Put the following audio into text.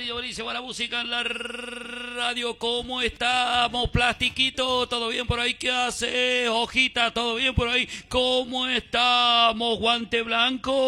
buenísima la música en la radio. ¿Cómo estamos? Plastiquito, ¿todo bien por ahí? ¿Qué hace? Hojita, ¿todo bien por ahí? ¿Cómo estamos? Guante blanco.